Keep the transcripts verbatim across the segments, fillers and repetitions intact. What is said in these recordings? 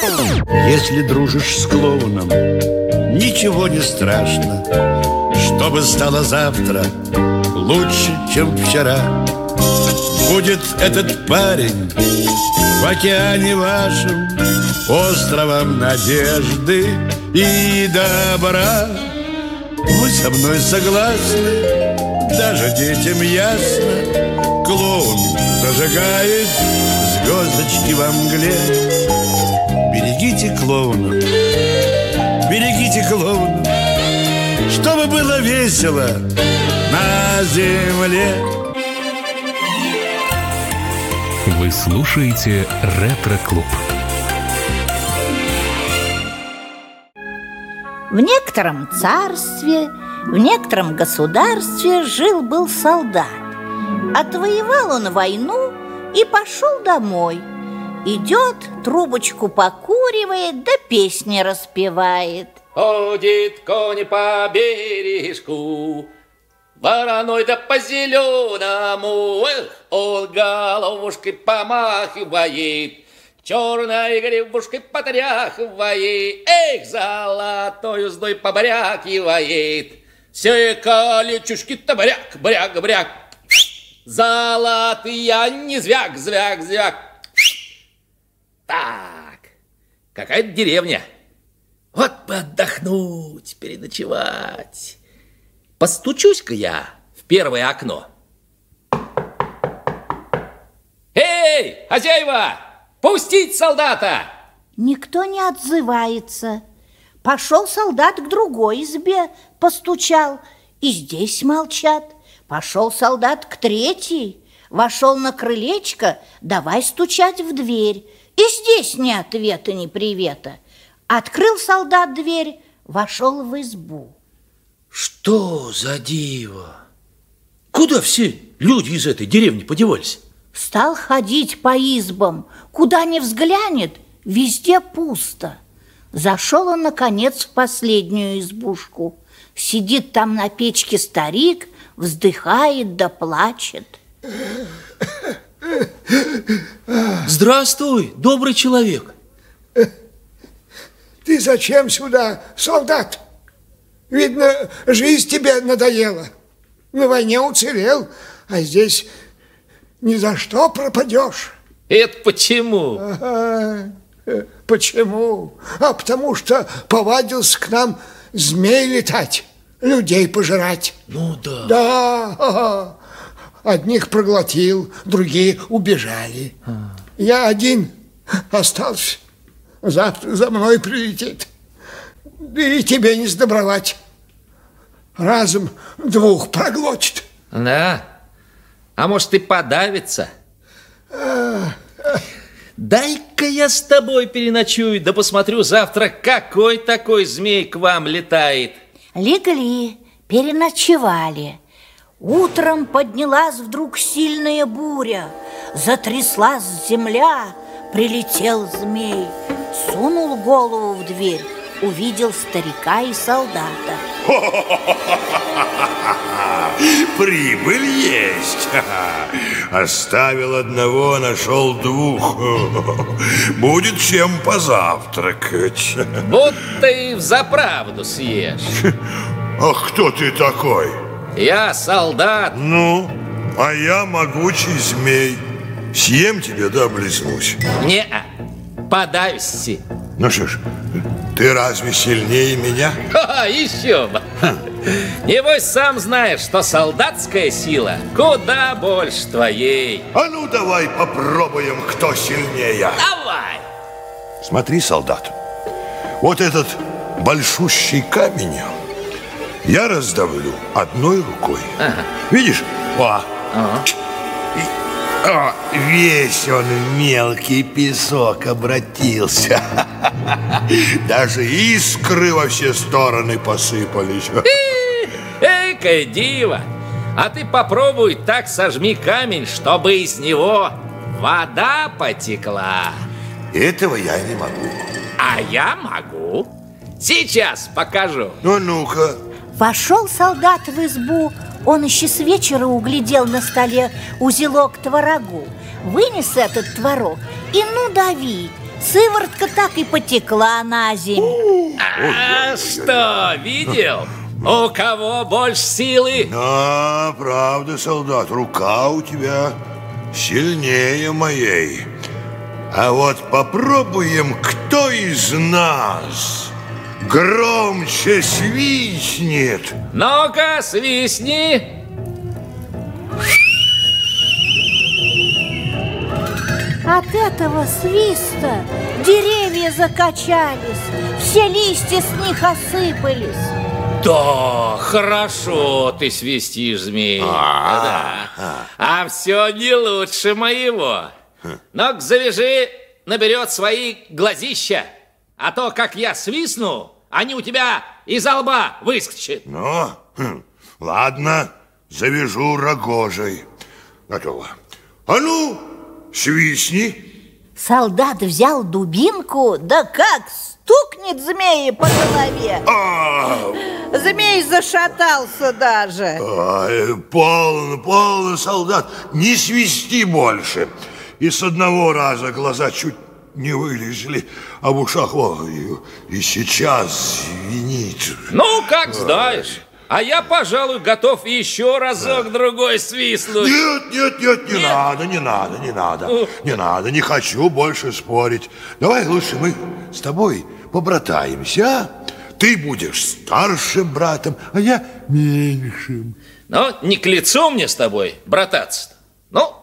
Если дружишь с клоуном, ничего не страшно. Что бы стало завтра лучше, чем вчера. Будет этот парень в океане вашем островом надежды и добра. Вы со мной согласны? Даже детям ясно. Клоун зажигает звездочки во мгле. Берегите клоуна, берегите клоуна, чтобы было весело на земле. Вы слушаете Ретро-клуб. В некотором царстве, в некотором государстве жил-был солдат. Отвоевал он войну и пошел домой. Идет, трубочку покуривает, да песни распевает. Ходит конь по бережку, вороной да по зеленому, он головушкой помахивает, черной гривушкой потряхивает, эх, золотой уздой побрякивает. Все колечушки-то бряк, бряк, бряк, золотые они звяк, звяк, звяк. Так, какая-то деревня. Вот бы отдохнуть, переночевать. Постучусь-ка я в первое окно. Эй, хозяева, пустить солдата! Никто не отзывается. Пошел солдат к другой избе, постучал, и здесь молчат. Пошел солдат к третьей, вошел на крылечко, давай стучать в дверь. И здесь ни ответа, ни привета. Открыл солдат дверь, вошел в избу. Что за диво? Куда все люди из этой деревни подевались? Стал ходить по избам. Куда ни взглянет, везде пусто. Зашел он, наконец, в последнюю избушку. Сидит там на печке старик, вздыхает да плачет. Здравствуй, добрый человек. Ты зачем сюда, солдат? Видно, жизнь тебе надоела. На войне уцелел, а здесь ни за что пропадешь. Это почему? Ага. Почему? А потому что повадился к нам змей летать, людей пожирать. Ну да. Да, ага. Одних проглотил, другие убежали. А. Я один остался. Завтра за мной прилетит. И тебе не сдобровать. Разом двух проглотит. Да. А может и подавится. А. Дай-ка я с тобой переночую, да посмотрю завтра, какой такой змей к вам летает. Легли, переночевали. Утром поднялась вдруг сильная буря, затряслась земля, прилетел змей, сунул голову в дверь, увидел старика и солдата. Прибыль есть. Оставил одного, нашел двух. Будет чем позавтракать. Будто и взаправду съешь. А кто ты такой? Я солдат. Ну, а я могучий змей. Съем тебя да облизнусь. Не-а, подавишься. Ну что ж, ты разве сильнее меня? Ха-ха, еще бы. Ха. Небось, сам знаешь, что солдатская сила куда больше твоей. А ну, давай попробуем, кто сильнее. Давай. Смотри, солдат, вот этот большущий камень я раздавлю одной рукой. Ага. Видишь? О, ага. И, о, весь он в мелкий песок обратился. Даже искры во все стороны посыпались. Экая диво! А ты попробуй так сожми камень, чтобы из него вода потекла. Этого я не могу. А я могу. Сейчас покажу. Ну, ну-ка. Вошел солдат в избу. Он еще с вечера углядел на столе узелок творогу. Вынес этот творог и ну дави. Сыворотка так и потекла на землю. А что, видел? У кого больше силы? Да, правда, солдат, рука у тебя сильнее моей. А вот попробуем, кто из нас громче свистнет. Ну-ка, свистни. От этого свиста деревья закачались, все листья с них осыпались. Да, хорошо ты свистишь, змей. Да. А все не лучше моего. Но-ка, завяжи, наберет свои глазища. А то, как я свистну, они у тебя изо лба выскочат. Ну, хм, ладно, завяжу рогожей. Готово. А ну, свистни. Солдат взял дубинку, да как стукнет змеи по голове. А, Змей зашатался даже. ай, полно, полно, солдат, не свисти больше. И с одного раза глаза чуть не вылезли, а в ушах о, и, и сейчас звенит. Ну, как знаешь. А я, пожалуй, готов еще разок-другой свистнуть. Нет, нет, нет, не Нет? надо, не надо, не надо, не надо, не хочу больше спорить. Давай лучше мы с тобой побратаемся, а? Ты будешь старшим братом, а я меньшим. Ну, не к лицу мне с тобой брататься-то. Ну,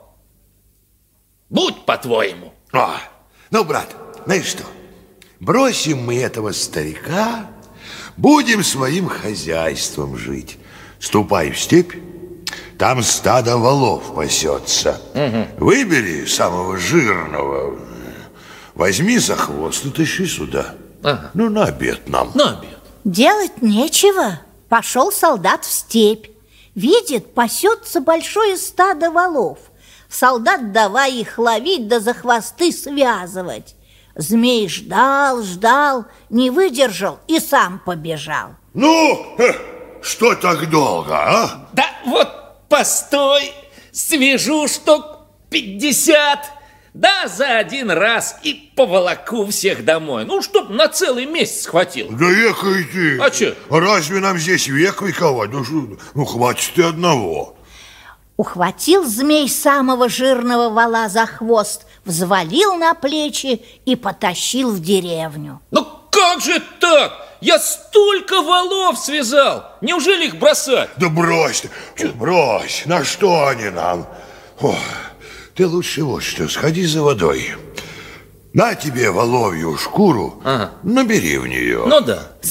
будь по-твоему. А, ну, брат, знаешь что, бросим мы этого старика, будем своим хозяйством жить. Ступай в степь, там стадо волов пасется. Угу. Выбери самого жирного, возьми за хвост и тащи сюда. Ага. Ну, на обед нам. На обед. Делать нечего. Пошел солдат в степь. Видит, пасется большое стадо волов. Солдат давай их ловить, да за хвосты связывать. Змей ждал, ждал, не выдержал и сам побежал. Ну, что так долго, а? Да вот постой, свяжу штук пятьдесят, да за один раз и поволоку всех домой. Ну, чтоб на целый месяц хватило. Да ехай ты. А че? Разве нам здесь век вековать? Ну, что, ну хватит и одного. Ухватил змей самого жирного вола за хвост, взвалил на плечи и потащил в деревню. Ну как же так? Я столько волов связал. Неужели их бросать? Да брось ты, брось. На что они нам? Ох, ты лучше вот что, сходи за водой. На тебе воловью шкуру, ага. Набери в нее. Ну да.